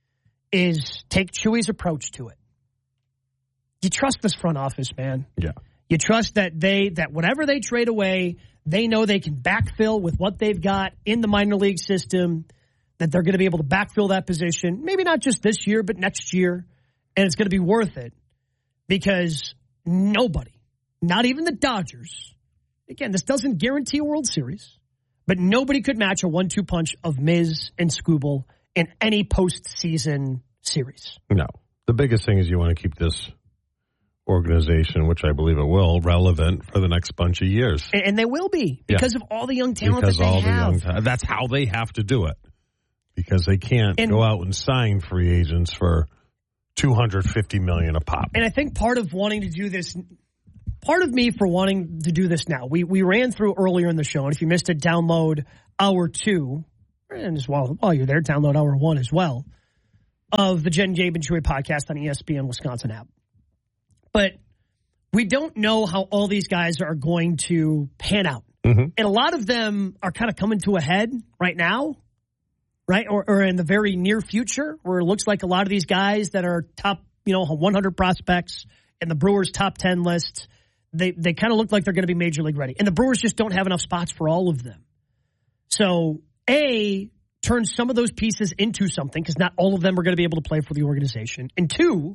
Speaker 1: is take Chewy's approach to it. You trust this front office, man.
Speaker 2: Yeah.
Speaker 1: You trust that they that whatever they trade away, they know they can backfill with what they've got in the minor league system, that they're going to be able to backfill that position, maybe not just this year, but next year, and it's going to be worth it because nobody, not even the Dodgers, again, this doesn't guarantee a World Series, but nobody could match a one two punch of Miz and Skubal in any postseason series.
Speaker 2: No. The biggest thing is you want to keep this organization, which I believe it will, relevant for the next bunch of years.
Speaker 1: And, and they will be because yeah. of all the young talent
Speaker 2: because
Speaker 1: that they
Speaker 2: all
Speaker 1: have.
Speaker 2: The young ta- that's how they have to do it. Because they can't and, go out and sign free agents for two hundred fifty million dollars a pop.
Speaker 1: And I think part of wanting to do this, part of me for wanting to do this now, we we ran through earlier in the show, and if you missed it, download hour two, and as well, while you're there, download hour one as well, of the Jen, Gabe, and Chewy podcast on E S P N Wisconsin app. But we don't know how all these guys are going to pan out.
Speaker 2: Mm-hmm.
Speaker 1: And a lot of them are kind of coming to a head right now. Right, or, or in the very near future, where it looks like a lot of these guys that are top, you know, one hundred prospects in the Brewers' top ten list, they they kind of look like they're going to be major league ready. And the Brewers just don't have enough spots for all of them. So, A, turn some of those pieces into something, because not all of them are going to be able to play for the organization. And two,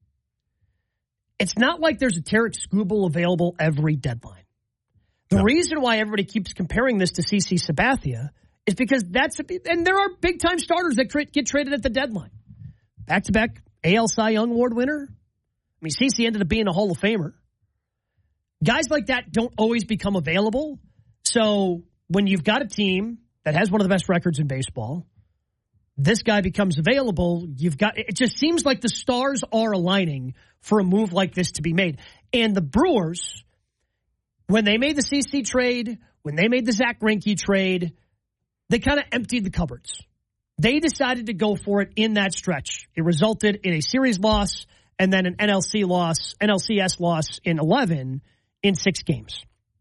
Speaker 1: it's not like there's a Tarek Skubal available every deadline. The yeah. reason why everybody keeps comparing this to CeCe Sabathia is because that's, and there are big time starters that tra- get traded at the deadline. Back to back A L Cy Young Award winner. I mean, CeCe ended up being a Hall of Famer. Guys like that don't always become available. So when you've got a team that has one of the best records in baseball, this guy becomes available. You've got, it just seems like the stars are aligning for a move like this to be made. And the Brewers, when they made the CeCe trade, when they made the Zach Greinke trade, they kind of emptied the cupboards. They decided to go for it in that stretch. It resulted in a series loss and then an N L C loss, N L C S loss in eleven in six games.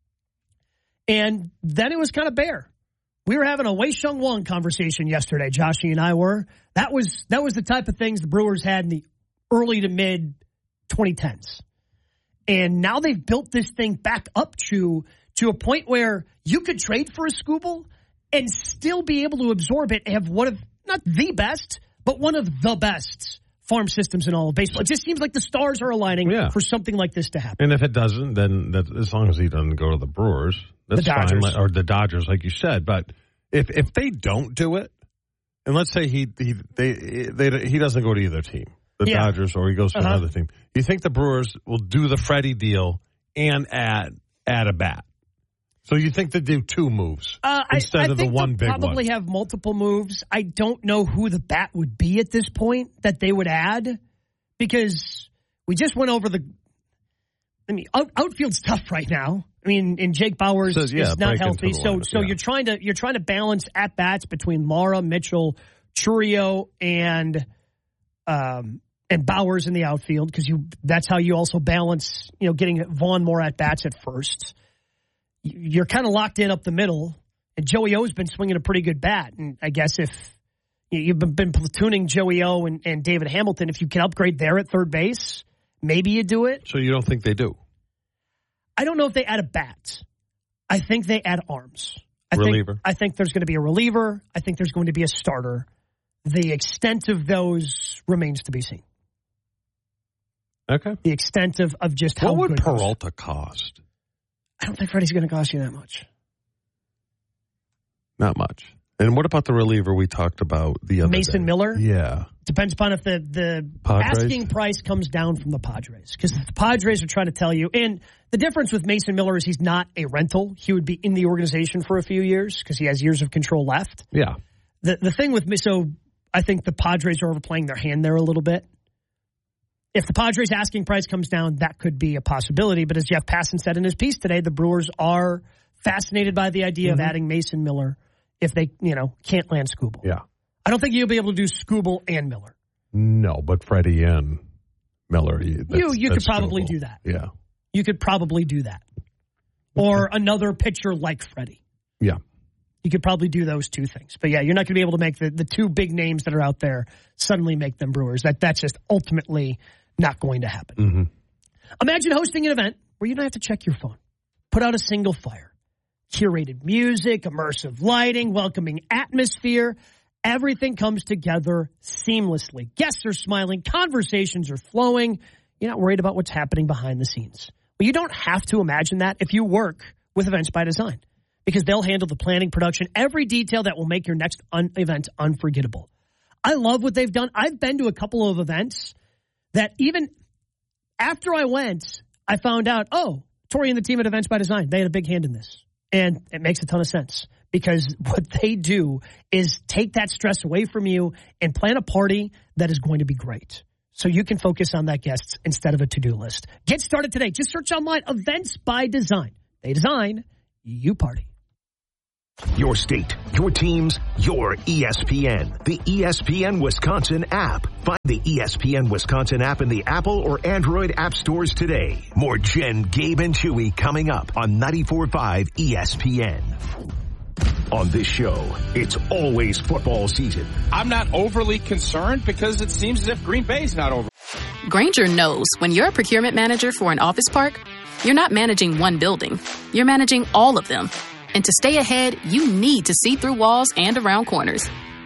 Speaker 1: And then it was kind of bare. We were having a Wei Sheng Wang conversation yesterday, Joshy and I were. That was that was the type of things the Brewers had in the early to mid twenty tens. And now they've built this thing back up to, to a point where you could trade for a Skubal and still be able to absorb it and have one of, not the best, but one of the best farm systems in all of baseball. It just seems like the stars are aligning yeah. for something like this to happen.
Speaker 2: And if it doesn't, then that, as long as he doesn't go to the Brewers, that's
Speaker 1: the Dodgers.
Speaker 2: fine. Or the Dodgers, like you said. But if if they don't do it, and let's say he he they, they he doesn't go to either team, the yeah. Dodgers, or he goes to uh-huh. another team, you think the Brewers will do the Freddie deal and add add a bat? So you think they do two moves
Speaker 1: uh,
Speaker 2: instead
Speaker 1: I, I
Speaker 2: of the one big one?
Speaker 1: Probably have multiple moves. I don't know who the bat would be at this point that they would add, because we just went over the. I mean, out, outfield's tough right now. I mean, and Jake Bauers so, yeah, is not healthy, so lineup, so yeah. you're trying to you're trying to balance at bats between Mara, Mitchell, Chourio, and um and Bauers in the outfield, because you that's how you also balance, you know, getting Vaughn more at bats at first. You're kind of locked in up the middle, and Joey O's been swinging a pretty good bat. And I guess if you've been platooning Joey O and, and David Hamilton, if you can upgrade there at third base, maybe you do it.
Speaker 2: So you don't think they do?
Speaker 1: I don't know if they add a bat. I think they add arms. I
Speaker 2: reliever.
Speaker 1: Think, I think there's going to be a reliever. I think there's going to be a starter. The extent of those remains to be seen.
Speaker 2: Okay.
Speaker 1: The extent of, of just how
Speaker 2: what would
Speaker 1: good
Speaker 2: Peralta cost?
Speaker 1: I don't think Freddie's going to cost you that much.
Speaker 2: Not much. And what about the reliever we talked about the other
Speaker 1: Mason
Speaker 2: day?
Speaker 1: Miller?
Speaker 2: Yeah.
Speaker 1: Depends upon if the, the
Speaker 2: Padres?
Speaker 1: asking price comes down from the Padres. Because the Padres are trying to tell you. And the difference with Mason Miller is he's not a rental. He would be in the organization for a few years because he has years of control left.
Speaker 2: Yeah.
Speaker 1: The the thing with me, so I think the Padres are overplaying their hand there a little bit. If the Padres' asking price comes down, that could be a possibility. But as Jeff Passan said in his piece today, the Brewers are fascinated by the idea mm-hmm. of adding Mason Miller if they, you know, can't land Skubal.
Speaker 2: Yeah.
Speaker 1: I don't think you'll be able to do Skubal and Miller.
Speaker 2: No, but Freddie and Miller. You
Speaker 1: you, you could probably
Speaker 2: doable.
Speaker 1: do that.
Speaker 2: Yeah.
Speaker 1: You could probably do that. Or another pitcher like Freddie.
Speaker 2: Yeah.
Speaker 1: You could probably do those two things. But yeah, you're not going to be able to make the, the two big names that are out there suddenly make them Brewers. That That's just ultimately not going to happen.
Speaker 2: Mm-hmm.
Speaker 1: Imagine hosting an event where you don't have to check your phone. Put out a single fire. Curated music, immersive lighting, welcoming atmosphere. Everything comes together seamlessly. Guests are smiling. Conversations are flowing. You're not worried about what's happening behind the scenes. But you don't have to imagine that if you work with Events by Design, because they'll handle the planning, production, every detail that will make your next un- event unforgettable. I love what they've done. I've been to a couple of events that even after I went, I found out, oh, Tori and the team at Events by Design, they had a big hand in this. And it makes a ton of sense, because what they do is take that stress away from you and plan a party that is going to be great. So you can focus on that guest instead of a to-do list. Get started today. Just search online, Events by Design. They design, you party.
Speaker 6: Your state, your teams, your E S P N. The E S P N Wisconsin app. Find the E S P N Wisconsin app in the Apple or Android app stores today. More Jen, Gabe, and Chewy coming up on ninety-four point five E S P N. On this show, it's always football season.
Speaker 4: I'm not overly concerned because it seems as if Green Bay's not over.
Speaker 5: Grainger knows when you're a procurement manager for an office park, you're not managing one building. You're managing all of them. And to stay ahead, you need to see through walls and around corners.